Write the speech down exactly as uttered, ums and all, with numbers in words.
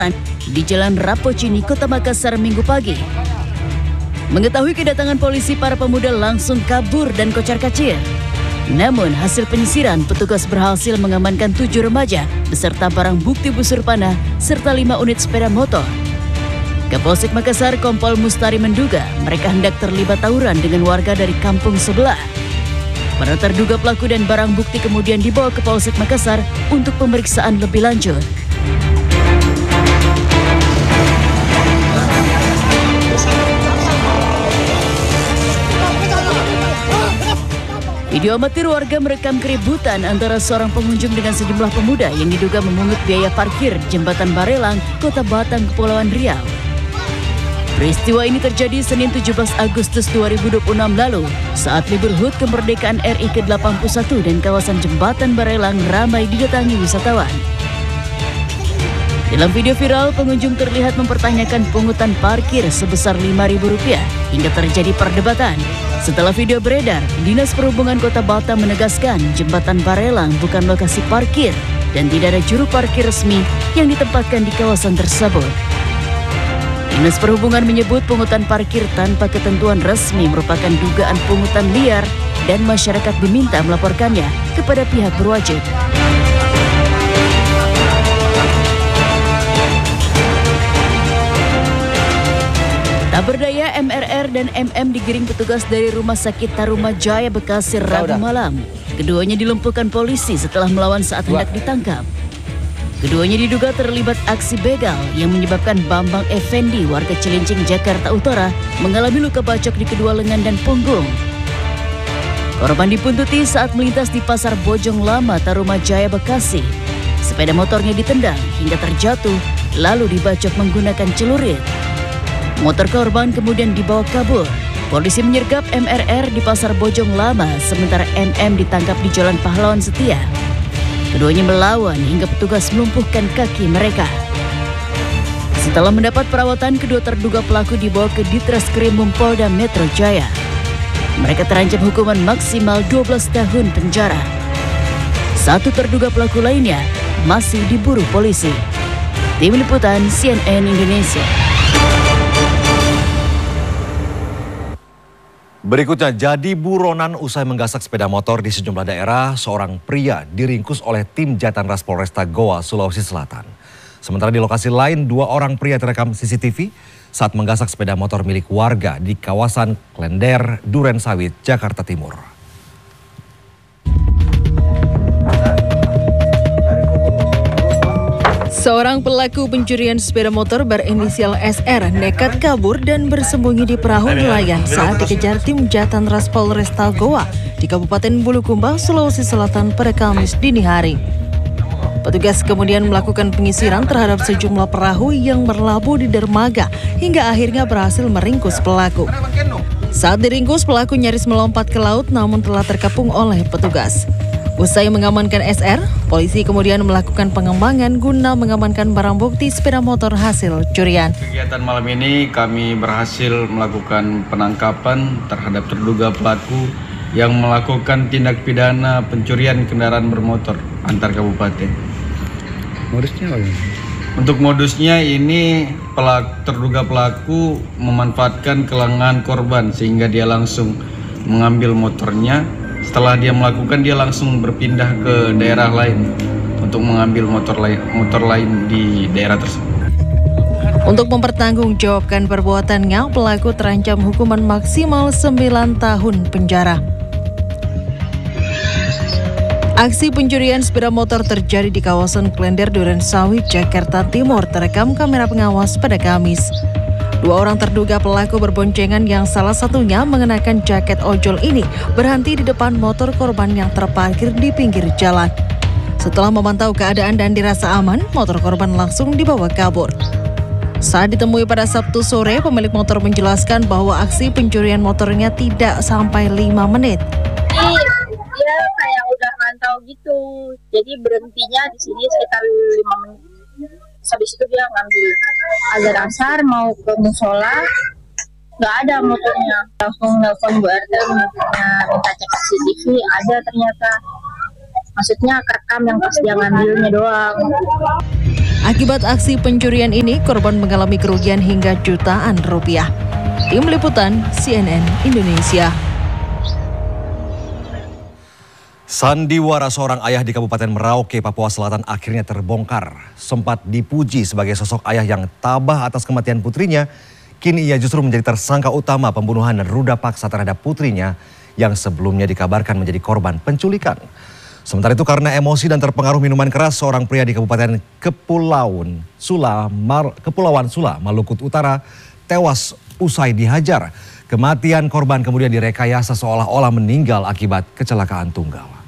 di Jalan Rapocini, Kota Makassar Minggu pagi. Mengetahui kedatangan polisi, para pemuda langsung kabur dan kocar-kacir. Namun hasil penyisiran, petugas berhasil mengamankan tujuh remaja beserta barang bukti busur panah serta lima unit sepeda motor. Kapolsek Makassar Kompol Mustari menduga mereka hendak terlibat tawuran dengan warga dari kampung sebelah. Para terduga pelaku dan barang bukti kemudian dibawa ke Polsek Makassar untuk pemeriksaan lebih lanjut. Video amatir warga merekam keributan antara seorang pengunjung dengan sejumlah pemuda yang diduga memungut biaya parkir Jembatan Barelang, Kota Batang, Kepulauan Riau. Peristiwa ini terjadi Senin tujuh belas Agustus dua ribu dua puluh enam lalu saat libur H U T kemerdekaan R I ke delapan puluh satu dan kawasan Jembatan Barelang ramai didatangi wisatawan. Dalam video viral, pengunjung terlihat mempertanyakan pungutan parkir sebesar lima ribu rupiah hingga terjadi perdebatan. Setelah video beredar, Dinas Perhubungan Kota Batam menegaskan Jembatan Barelang bukan lokasi parkir dan tidak ada juru parkir resmi yang ditempatkan di kawasan tersebut. Dinas Perhubungan menyebut pungutan parkir tanpa ketentuan resmi merupakan dugaan pungutan liar dan masyarakat diminta melaporkannya kepada pihak berwajib. Tak berdaya, M R R dan M M digiring petugas dari Rumah Sakit Tarumajaya Bekasi Rabu malam. Keduanya dilumpuhkan polisi setelah melawan saat hendak ditangkap. Keduanya diduga terlibat aksi begal yang menyebabkan Bambang Effendi, warga Cilincing, Jakarta Utara, mengalami luka bacok di kedua lengan dan punggung. Korban dipuntuti saat melintas di Pasar Bojong Lama, Tarumajaya, Bekasi. Sepeda motornya ditendang hingga terjatuh, lalu dibacok menggunakan celurit. Motor korban kemudian dibawa kabur. Polisi menyergap M R R di Pasar Bojong Lama, sementara M M ditangkap di Jalan Pahlawan Setia. Keduanya melawan hingga petugas melumpuhkan kaki mereka. Setelah mendapat perawatan, kedua terduga pelaku dibawa ke Ditreskrimum Polda Metro Jaya. Mereka terancam hukuman maksimal dua belas tahun penjara. Satu terduga pelaku lainnya masih diburu polisi. Tim Liputan C N N Indonesia. Berikutnya, jadi buronan usai menggasak sepeda motor di sejumlah daerah, seorang pria diringkus oleh tim Jatanras Polresta Goa, Sulawesi Selatan. Sementara di lokasi lain, dua orang pria terekam C C T V saat menggasak sepeda motor milik warga di kawasan Klender, Durensawit, Jakarta Timur. Seorang pelaku pencurian sepeda motor berinisial S R nekat kabur dan bersembunyi di perahu nelayan saat dikejar tim Jatanras Polresta Goa di Kabupaten Bulukumba, Sulawesi Selatan pada Kamis dini hari. Petugas kemudian melakukan penyisiran terhadap sejumlah perahu yang berlabuh di dermaga hingga akhirnya berhasil meringkus pelaku. Saat diringkus, pelaku nyaris melompat ke laut namun telah terkepung oleh petugas. Usai mengamankan S R, polisi kemudian melakukan pengembangan guna mengamankan barang bukti sepeda motor hasil curian. Kegiatan malam ini kami berhasil melakukan penangkapan terhadap terduga pelaku yang melakukan tindak pidana pencurian kendaraan bermotor antar kabupaten. Modusnya apa? Untuk modusnya ini pelaku, terduga pelaku memanfaatkan kelengahan korban sehingga dia langsung mengambil motornya. Setelah dia melakukan, dia langsung berpindah ke daerah lain untuk mengambil motor lain, motor lain di daerah tersebut. Untuk mempertanggungjawabkan perbuatannya, pelaku terancam hukuman maksimal sembilan tahun penjara. Aksi pencurian sepeda motor terjadi di kawasan Klender, Durensawit, Jakarta Timur, terekam kamera pengawas pada Kamis. Dua orang terduga pelaku berboncengan yang salah satunya mengenakan jaket ojol ini berhenti di depan motor korban yang terparkir di pinggir jalan. Setelah memantau keadaan dan dirasa aman, motor korban langsung dibawa kabur. Saat ditemui pada Sabtu sore, pemilik motor menjelaskan bahwa aksi pencurian motornya tidak sampai lima menit. Dia kayak udah ngantau gitu, jadi berhentinya di sini sekitar lima menit. Habis itu dia ngambil azan asar mau ke musola, nggak ada motornya. Langsung nelpon Bu R T, minta, minta cek C C T V, ada ternyata. Maksudnya kerekam yang pas dia ngambilnya doang. Akibat aksi pencurian ini, korban mengalami kerugian hingga jutaan rupiah. Tim Liputan C N N Indonesia. Sandiwara seorang ayah di Kabupaten Merauke, Papua Selatan akhirnya terbongkar. Sempat dipuji sebagai sosok ayah yang tabah atas kematian putrinya, kini ia justru menjadi tersangka utama pembunuhan dan ruda paksa terhadap putrinya yang sebelumnya dikabarkan menjadi korban penculikan. Sementara itu karena emosi dan terpengaruh minuman keras, seorang pria di Kabupaten Kepulauan Sula, Mar, Kepulauan Sula, Maluku Utara tewas usai dihajar. Kematian korban kemudian direkayasa seolah-olah meninggal akibat kecelakaan tunggal.